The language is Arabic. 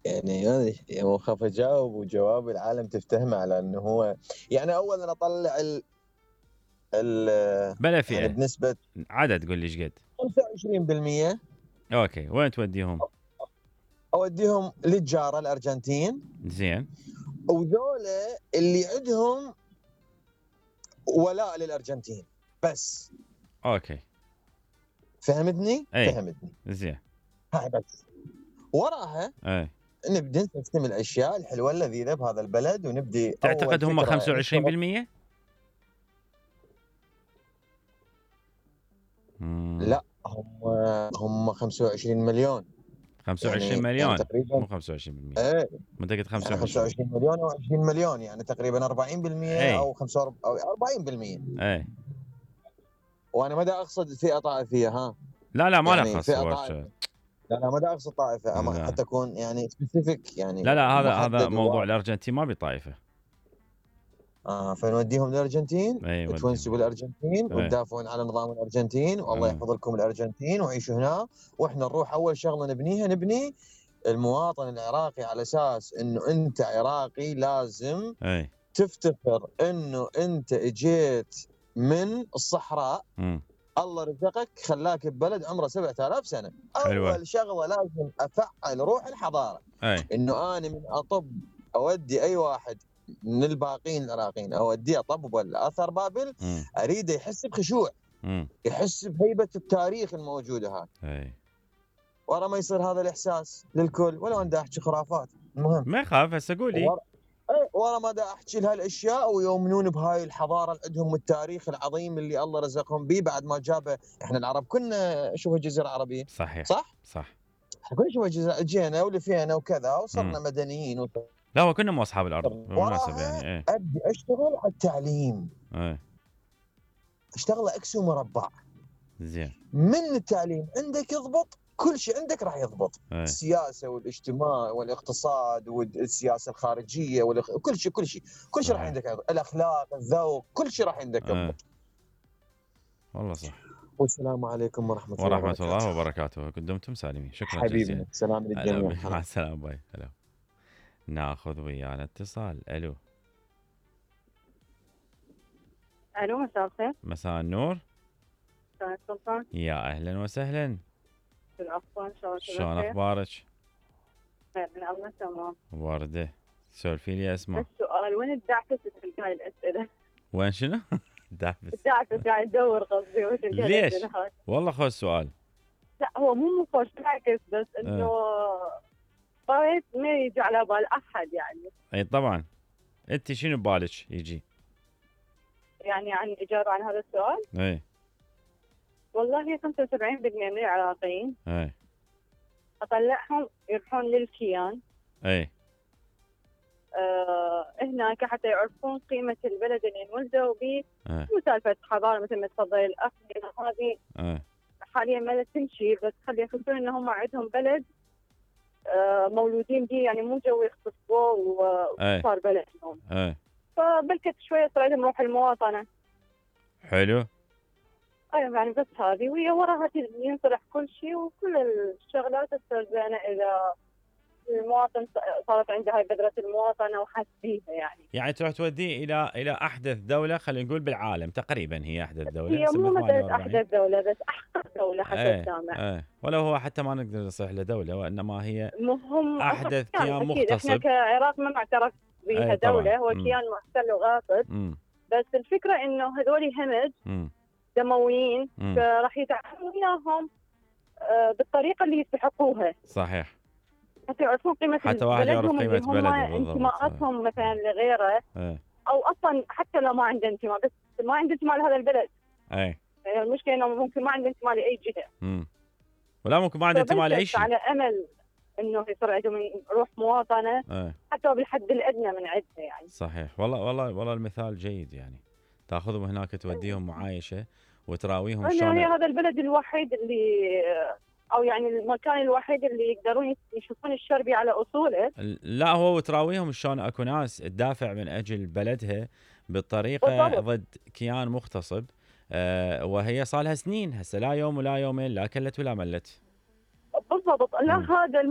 يعني هذه يعني خاف أجاوب وجواب العالم تفتهمه على إنه هو يعني أولًا أطلّع ال بلا يعني فئة، بنسبة عدد قُل لي إيش قد؟ 25% أوكي، وين توديهم؟ أودّيهم للجارة الأرجنتين، زين، وذولا اللي عندهم ولاء للأرجنتين بس. أوكي، فهمتني؟ أي، فهمتني. زين، هاي بس. وراها أي. نبدي نقسم الأشياء الحلوة اللذيذة بهذا البلد، ونبدي أول تعتقد هم فكرة يعني الشغل. 25%؟ إمم، لأ، هم 25,000,000. يعني 25,000,000 تقريبًا مو 25%. إيه، ما أنت قُلت يعني 25. 25,000,000 أو 20,000,000 يعني تقريبًا 40% أي، أو أو 40%. أي. وأنا ما دا أقصد فئة طائفية ها، لا، لا ما له يعني خص فئة هو طائفة. لا، لا ما دا أقصد طائفة، لا، حتى أكون يعني specific لا، يعني لا هذا محدد موضوع وواضح. الأرجنتين ما بطائفة. فنوديهم الأرجنتين، أي تونسوا ودّيهم. بالأرجنتين أي، وتدافعون على نظام الأرجنتين، والله آه، يحفظ لكم الأرجنتين وعيشوا هنا. وإحنا نروح أول شغلة نبنيها، نبني المواطن العراقي على أساس إنه أنت عراقي لازم أي، تفتخر إنه أنت إجيت من الصحراء، إمم، الله رزقك خلّاك ببلد عمره 7000 سنة. حلوة. أول شغلة لازم أفعّل روح الحضارة، أي، إنه أنا من أطُب أودّي أي واحد من الباقيين العراقيين أودّيه أطب والّا أثر بابل، إمم، أريده يحس بخشوع، إمم، يحس بهيبة التاريخ الموجودة هاي. أي. ورا ما يصير هذا الإحساس للكل، ولو أنا دا أحكي خرافات، المهم ما يخاف هسه قُل لي. ورا ورا ما دا أحكي لهالأشياء ويؤمنون بهاي الحضارة اللي عندهم والتاريخ العظيم اللي الله رزقهم بيه بعد ما جابه. إحنا العرب كلنا شبه جزيرة عربية، صحيح، صح؟ صح. إحنا كلنا شبه جزيرة، جينا ولفينا وكذا إمم. وصرنا مدنيين لا هو كنا مو أصحاب الأرض بالمناسبة وراها يعني. إيه، أبدي أشتغل على التعليم، إيه، أشتغله إكس ومربع. زين. من التعليم عندك يضبط، كل شيء عندك راح يضبط، إيه، السياسة والاجتماع والاقتصاد والسياسة الخارجية كل شيء، كل شيء، كل شيء راح صحيح. عندك يضبط، الأخلاق، الذوق، كل شيء راح عندك إيه، يضبط. والله صح. والسلام عليكم ورحمة الله ورحمة الله وبركاته. وبركاته. دمتم سالمين. شكرًا حبيبنا، جزيلًا. سلام هلا للجميع، بك. مع هلا. السلامة. باي. هلا. ناخذ ويانا اتصال. ألو. ألو مساء الخير، مساء النور. مساء السلطان، يا أهلًا وسهلًا. شو الأخبار؟ شلونك شلون بخير؟ أخبارك؟ خير من الله تمام، وردة. سولفي لي أسمع. بس سؤال وين الدعكة في هاي الأسئلة؟ وين شنو؟ دعبس. الدعكة قاعد ندور قصدي وش ليش؟ الأسئلة هاي؟ والله خوش سؤال. لا هو مو خوش دعكس بس إنه إيه. طريت ما يجي على بال أحد يعني، أي طبعًا. أنتِ شنو ببالك يجي؟ يعني عن إجابة عن هذا السؤال؟ إيه، والله 75% من العراقيين إيه، أطلعهم يروحون للكيان. إيه، هناك حتى يعرفون قيمة البلد اللي انولدوا به. إيه، مو سالفة حضارة مثل ما تفضل الأخ، هذه إيه، حاليا ما تمشي، بس خلي يحسون ان هم عندهم بلد مولودين به، يعني مو جو يختصوه إيه، وصار بلدهم. إيه. فبلكت شويه صار عندهم روح المواطنه. حلو. ايوه يعني بس هذه وهي وراها ينصلح كل شيء وكل الشغلات تصير زينه اذا المواطن صارت عنده هاي بذره المواطنه وحس بيها يعني. يعني تروح توديه إلى أحدث دولة خلينا نقول بالعالم تقريبًا هي أحدث دولة هي سنة مو مساله 48. احدث دوله بس احسن دوله حسب إيه، سامع. إيه. ولو هو حتى ما نقدر نصيح له دولة وإنما هي هم اصلا أحدث كيان، كيان اكيد احنا مغتصب. كعراق ما معترف بها إيه طبعًا. دوله، هو كيان محتل وغاصب. إمم، بس الفكرة إنه هذول همج إمم، دمويين، إمم. فراح يتعاملوا وياهم بالطريقة اللي يستحقوها، صحيح. حتى يعرفون قيمة حتى واحد يعرف بلدهم اللي قيمة هم بلده بالضبط. انتماءاتهم مثلا لغيره، إيه، أو أصلا حتى لو ما عنده انتماء بس ما عنده انتماء لهذا البلد. إيه، يعني المشكلة إنه ممكن ما عنده انتماء لأي جهة، إمم. ولا ممكن ما عنده انتماء لأي فبلكت شيء. على أمل إنه يصير عندهم روح مواطنة إيه. حتى بالحد الأدنى من عندنا يعني. صحيح. والله المثال جيد يعني. تاخذهم هناك توديهم معايشة وتراويهم إنه هي شلون. هذا البلد الوحيد اللي او يعني المكان الوحيد اللي يقدرون يشوفون الشربي على اصوله. لا هو وتراويهم شلون اكو ناس تدافع من اجل بلدها بالطريقة بالضبط، ضد كيان مغتصب. وهي صار لها سنين هسه لا يوم ولا يومين لا كلت ولا ملت. بالضبط، لا مم. هذا